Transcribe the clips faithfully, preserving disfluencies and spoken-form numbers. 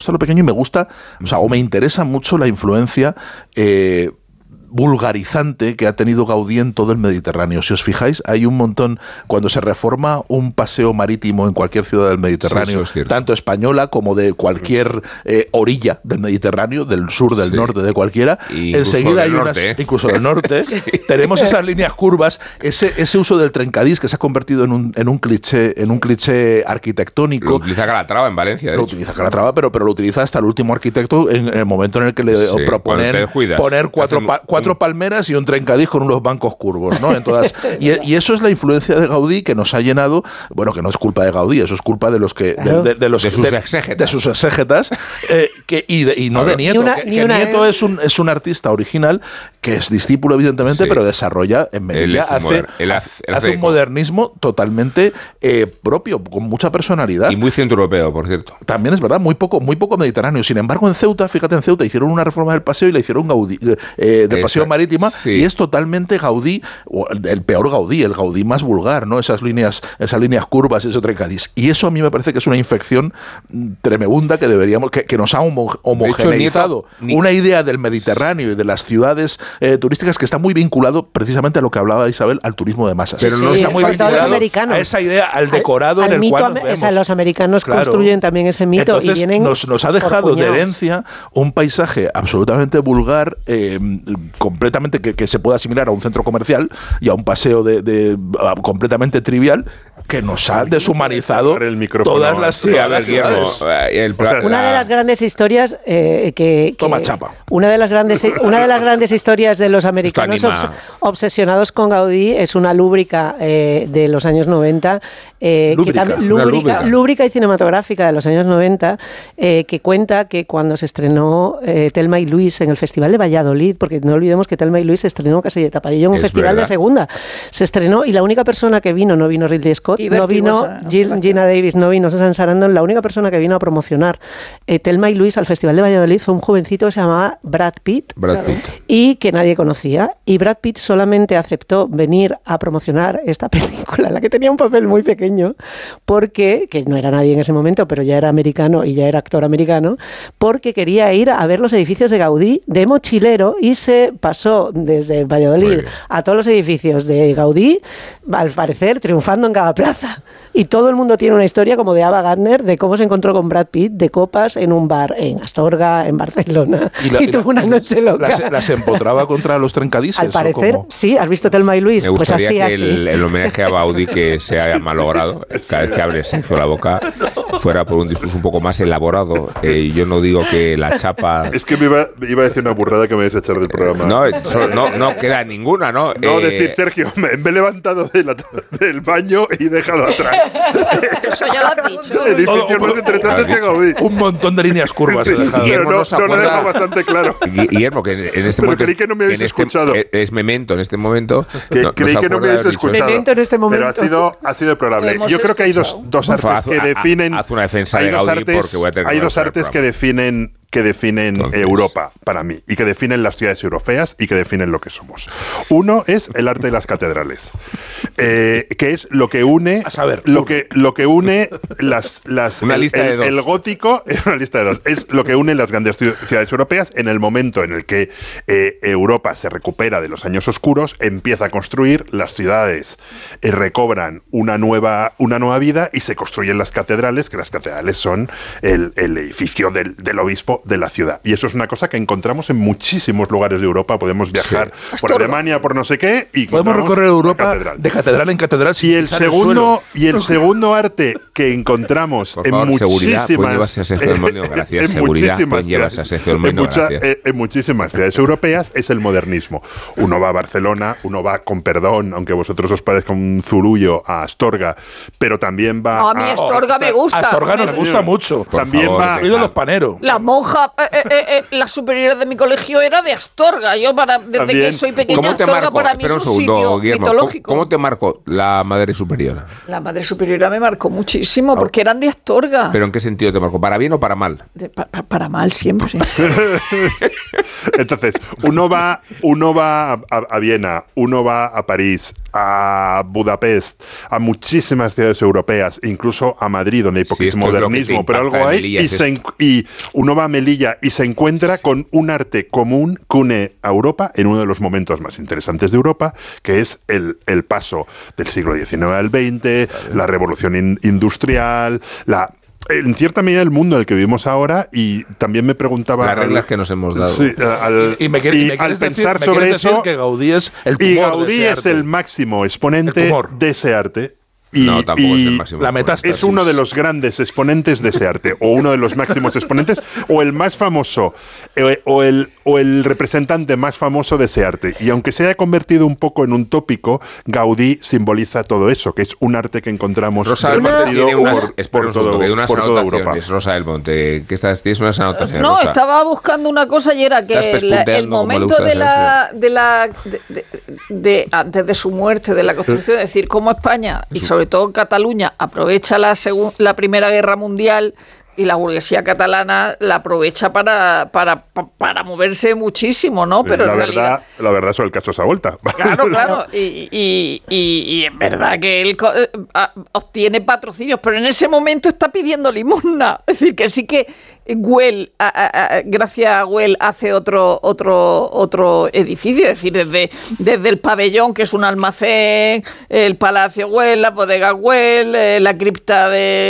lo pequeño y me gusta, o sea, o me interesa mucho la influencia eh, vulgarizante que ha tenido Gaudí en todo el Mediterráneo. Si os fijáis, hay un montón, cuando se reforma un paseo marítimo en cualquier ciudad del Mediterráneo, sí, tanto española como de cualquier eh, orilla del Mediterráneo, del sur, del sí. norte, de cualquiera, y enseguida hay unas, norte. incluso del norte, sí. tenemos esas líneas curvas, ese, ese uso del trencadís que se ha convertido en un, en un cliché, en un cliché arquitectónico. Lo utiliza Calatrava en Valencia, de Lo hecho. utiliza Calatrava, pero, pero lo utiliza hasta el último arquitecto en, en el momento en el que le sí, proponen poner cuatro, un, pa, cuatro palmeras y un trencadís con unos bancos curvos, ¿no? En todas, y, y eso es la influencia de Gaudí que nos ha llenado, bueno, que no es culpa de Gaudí, eso es culpa de los que de, de, de los de sus de, exégetas, de sus exégetas eh, que, y, de, y no de Nieto, una, que, que Nieto es un, es un artista original que es discípulo evidentemente, sí. pero desarrolla en Melilla, hace, moder, hace, hace, hace un modernismo totalmente eh, propio, con mucha personalidad. Y muy centroeuropeo, por cierto. También es verdad, muy poco, muy poco mediterráneo. Sin embargo, en Ceuta, fíjate, en Ceuta hicieron una reforma del paseo y la hicieron Gaudí, eh, del paseo marítimo, sí. y es totalmente Gaudí, el peor Gaudí, el Gaudí más vulgar, ¿no? Esas líneas, esas líneas curvas, ese trencadís. Y eso a mí me parece que es una infección tremenda que deberíamos, que, que nos ha homo, homogeneizado hecho, Nieto, una idea del Mediterráneo y de las ciudades eh, turísticas que está muy vinculado precisamente a lo que hablaba Isabel, al turismo de masas. Pero sí, no sí, está muy vinculado a esa idea, al decorado al, al en el mito, cual nos vemos. O sea, los americanos claro. construyen también ese mito. Entonces, y vienen nos, nos ha dejado de herencia un paisaje absolutamente vulgar, eh, completamente que, que se puede asimilar a un centro comercial y a un paseo de, de a, completamente trivial, que nos ha deshumanizado todas las sí, ciudades. El o sea, una de las grandes historias eh, que, que toma chapa. Una de las grandes una de las grandes historias de los americanos obs obsesionados con Gaudí es una lúbrica eh, de los años noventa, eh, lúbrica, que tam, lúbrica, lúbrica. lúbrica y cinematográfica de los años noventa, eh, que cuenta que cuando se estrenó eh, Thelma y Luis en el Festival de Valladolid, porque no olvidemos que Thelma y Luis se estrenó casi de tapadillo en un es festival verdad. de segunda, se estrenó y la única persona que vino, no vino Ridley Scott, no vino Gina, Gina Davis, no vino Susan Sarandon, la única persona que vino a promocionar eh, Thelma y Luis al Festival de Valladolid fue un jovencito que se llamaba Brad Pitt, Brad Pitt. y que nadie conocía, y Brad Pitt solamente aceptó venir a promocionar esta película, en la que tenía un papel muy pequeño, porque, que no era nadie en ese momento, pero ya era americano y ya era actor americano, porque quería ir a ver los edificios de Gaudí de mochilero y se pasó desde Valladolid a todos los edificios de Gaudí, al parecer triunfando en cada plaza. Y todo el mundo tiene una historia como de Ava Gardner de cómo se encontró con Brad Pitt de copas en un bar en Astorga, en Barcelona, y, la, y tuvo una noche loca. ¿Las, las empotraba contra los trencadises? Al parecer, sí. ¿Has visto Thelma y Luis? Me pues así, que así. El, el homenaje a Gaudí que se haya malogrado, cada vez que abre Sergio la boca, fuera por un discurso un poco más elaborado. Eh, yo no digo que la chapa... Es que me iba, iba a decir una burrada que me vais a echar del programa. No, so, no, no queda ninguna, ¿no? No, eh, decir, Sergio, me, me he levantado de la, del baño y he dejado atrás. Eso ya lo has dicho. Edificios más interesantes que Gaudí. Un montón de líneas curvas. Sí, he dejado. Pero no, no lo he dejado bastante claro. Guillermo, que en este pero momento... creí que no me habéis escuchado. Este, es Memento en este momento. Que, no, creí no que no me habéis escuchado. Memento en este momento. Pero ha sido, ha sido deplorable. Yo creo que hay dos, dos artes haz, que definen... Haz una defensa hay de dos Gaudí artes, porque voy a tener Hay dos artes que definen... que definen Entonces. Europa para mí y que definen las ciudades europeas y que definen lo que somos. Uno es el arte de las catedrales, eh, que es lo que une, a saber, lo que lo que une las las una el, lista el, de dos. El gótico es una lista de dos. Es lo que une las grandes ciudades europeas en el momento en el que eh, Europa se recupera de los años oscuros, empieza a construir las ciudades, eh, recobran una nueva una nueva vida y se construyen las catedrales, que las catedrales son el, el edificio del, del obispo de la ciudad. Y eso es una cosa que encontramos en muchísimos lugares de Europa. Podemos viajar sí. por Alemania, por no sé qué, y podemos recorrer Europa catedral. de catedral en catedral. Y el segundo el y el segundo arte que encontramos por favor, en seguridad, muchísimas gracias, en seguridad, muchísimas en, mucha, eh, en muchísimas ciudades europeas es el modernismo. Uno va a Barcelona, uno va con perdón, aunque a vosotros os parezca un zurullo, a Astorga, pero también va no, a mí Astorga a, me gusta. Astorga nos gusta mucho. Por también favor, va a los paneros. La monja, eh, eh, eh, la superiora de mi colegio era de Astorga. Yo para desde también. que soy pequeña Astorga marco? para mí es un segundo, sitio Guillermo, mitológico. ¿cómo, ¿Cómo te marcó la madre superiora? La madre superiora me marcó muchísimo porque eran de Astorga. ¿Pero en qué sentido te marcó? ¿Para bien o para mal? De, pa, pa, para mal siempre. Entonces, uno va, uno va a, a Viena, uno va a París, a Budapest, a muchísimas ciudades europeas, incluso a Madrid, donde hay poquísimo sí, modernismo, pero algo hay, y, se, y uno va a Melilla y se encuentra sí. con un arte común que une a Europa en uno de los momentos más interesantes de Europa, que es el, el paso del siglo diecinueve al veinte, vale. la revolución in, industrial, la... en cierta medida el mundo en el que vivimos ahora, y también me preguntaba... Las reglas al, que nos hemos dado. Sí, al, y, y, me, quiere, y y me al pensar decir, sobre me eso... que Gaudí es el tumor Y Gaudí de ese es arte. el máximo exponente el de ese arte. Y, no, tampoco y es el máximo. La metástasis. Es uno de los grandes exponentes de ese arte, o uno de los máximos exponentes, o el más famoso, o el, o el representante más famoso de ese arte. Y aunque se haya convertido un poco en un tópico, Gaudí simboliza todo eso, que es un arte que encontramos Rosa del Monte tiene unas, por, por, un todo, segundo, unas por toda Europa. Rosa del Monte, ¿qué estás? ¿Tienes unas anotaciones? No, Rosa? estaba buscando una cosa y era que el, el momento de la, de la de, de, de, antes de su muerte, de la construcción, es decir, cómo España y sobre todo Cataluña aprovecha la, segun, la Primera Guerra Mundial y la burguesía catalana la aprovecha para, para, para moverse muchísimo, ¿no? Pero la, en verdad, realidad, la verdad sobre el caso esa vuelta. Claro, claro. Y, y, y, y es verdad que él obtiene patrocinios, pero en ese momento está pidiendo limosna. Es decir, que sí que Güell, a, a, a, gracias a Güell, hace otro, otro, otro edificio. Es decir, desde, desde el pabellón, que es un almacén, el Palacio Güell, la bodega Güell, eh, la cripta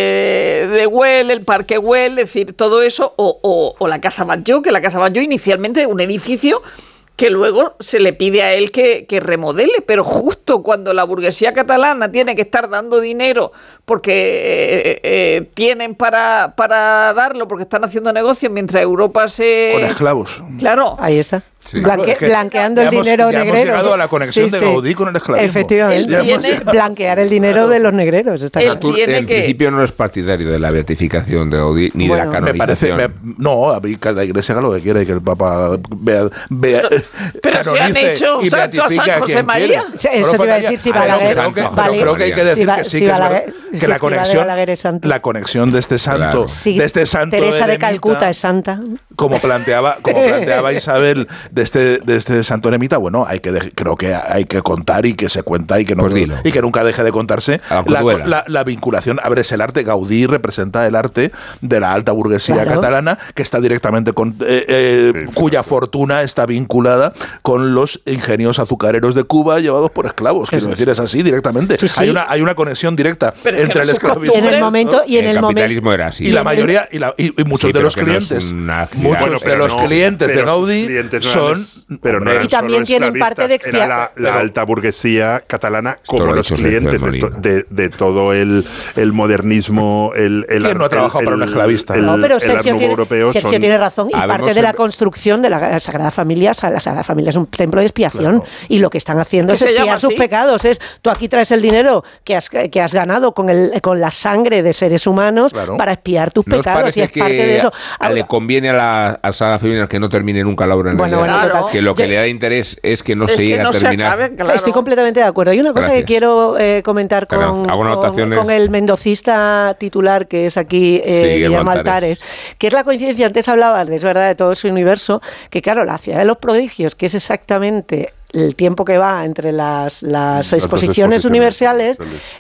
de, de Güell, el parque Güell, es decir, todo eso, o, o, o la Casa Batlló, que la Casa Batlló inicialmente es un edificio que luego se le pide a él que, que remodele, pero justo cuando la burguesía catalana tiene que estar dando dinero porque eh, eh, tienen para, para darlo, porque están haciendo negocios, mientras Europa se... Con esclavos. Claro. Ahí está. Sí. Blanque, Es que blanqueando el hemos, dinero ya negrero. Hemos llegado a la conexión sí, de sí. Gaudí con el esclavismo. Efectivamente. Él tiene, blanquear el dinero claro. de los negreros. Está Él claro. Tú, tiene en que... principio no es partidario de la beatificación de Gaudí ni bueno, de la canonización. Me parece, me, no, a mí que la Iglesia haga lo que quiera y que el Papa vea, vea pero, pero se han hecho y santo a San José María. Sí, eso te iba a decir si Balaguer. Creo que, vale, creo que hay que decir si va, que sí, si que, Balaguer, es que si la conexión, la conexión de este santo, claro. sí, de este santo Teresa de, eremita, Calcuta es santa. Como planteaba, como planteaba Isabel de este, de este santo eremita, bueno, hay que de, creo que hay que contar y que se cuenta y que no pues y que nunca deje de contarse la, la, la vinculación. Abres el arte, Gaudí representa el arte de la alta burguesía claro. catalana que está directamente con eh, eh, sí. cuya fortuna está vinculada con los ingenios azucareros de Cuba llevados por esclavos. Quiero decir, es así directamente. Sí, sí. Hay una hay una conexión directa pero entre el esclavismo en el momento y en el, el capitalismo momento era así. Y la mayoría y, la, y, y muchos sí, de los clientes, no muchos bueno, de los no, clientes de Gaudí clientes no son eran, pero no eran y también tienen parte de era la, la alta burguesía catalana como los clientes de, to, de, de todo el, el modernismo, el, el ¿Quién no ha trabajado el, para un esclavista? El, no, pero Sergio, tiene, europeo Sergio son, tiene razón y parte de la construcción de la Sagrada Familia, la Sagrada Familia es un templo de expiación claro. y lo que están haciendo es expiar sus pecados. Es tú aquí traes el dinero que has, que has ganado con, el, con la sangre de seres humanos claro. para expiar tus ¿No pecados y es que parte de eso. Ahora, le conviene a la a Sagrada Familia que no termine nunca la obra en bueno, realidad. Bueno, claro. Que lo que Yo, le da interés es que no es se llegue que no a terminar. Se acabe, claro. Estoy completamente de acuerdo. Hay una cosa Gracias. que quiero eh, comentar con, con, con el mendocista titular que es aquí eh, sí, Guillermo Altares, que es la coincidencia, antes hablabas, es verdad, de todo su universo, que claro, la ciudad de los prodigios, que es exactamente el tiempo que va entre las, las, las exposiciones, exposiciones universales,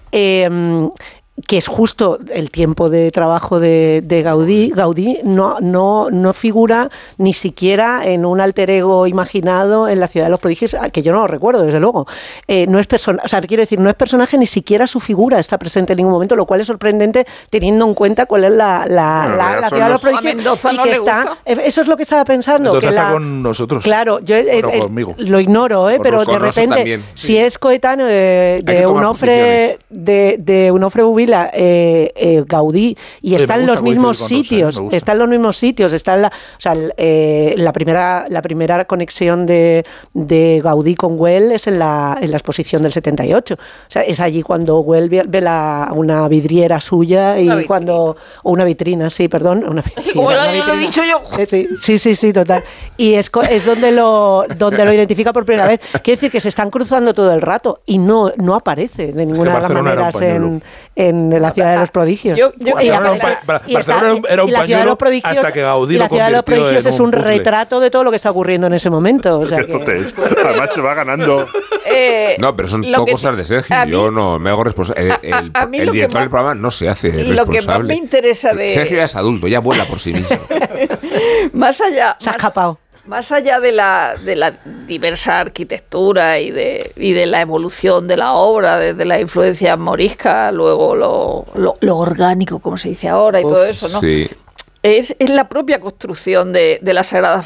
eh, que es justo el tiempo de trabajo de, de Gaudí. Gaudí no, no, no figura ni siquiera en un alter ego imaginado en la Ciudad de los Prodigios, que yo no lo recuerdo, desde luego. Eh, no es persona, o sea, quiero decir, no es personaje, ni siquiera su figura está presente en ningún momento, lo cual es sorprendente teniendo en cuenta cuál es la, la, bueno, la, la Ciudad de los Prodigios. A Mendoza y no que le está, gusta. Eso es lo que estaba pensando. Mendoza que está la, con nosotros. Claro, yo eh, bueno, eh, conmigo. lo ignoro, eh, pero de repente, si sí. es coetáneo de, de Onofre de, de Onofre Bubila, eh, Eh, Gaudí y está en los mismos sitios, Rosa, ¿eh? Está en los mismos sitios, está en la, o sea, eh, la primera la primera conexión de, de Gaudí con Güell es en la, en la exposición del setenta y ocho, o sea, es allí cuando Güell ve, ve la, una vidriera suya y una cuando o una vitrina, sí, perdón, una vitrina, como una lo, vitrina. lo he dicho yo. Sí, sí, sí, sí, total. Y es, es donde lo donde lo identifica por primera vez. Quiere decir que se están cruzando todo el rato y no no aparece de ninguna de las maneras en, en la Ciudad de los Prodigios. Yo, yo, y, era un, pa, y, está, era un, era un y la Ciudad de los Prodigios, hasta que Gaudí y la Ciudad de los Prodigios es un, un retrato de todo lo que está ocurriendo en ese momento. O sea que... Además se va ganando. Eh, no, pero son lo todo que- cosas de Sergio. a mí- Yo no me hago responsable. El, el- a- a mí el lo que director más- del programa no se hace lo que más responsable. me interesa de- Sergio ya es adulto, ya vuela por sí mismo. Más allá, Se ha más- escapado. Más allá de la, de la diversa arquitectura y de, y de la evolución de la obra, desde la influencia morisca, luego lo, lo, lo orgánico, como se dice ahora, y todo eso, ¿no? Sí. Es, es la propia construcción de, de la Sagrada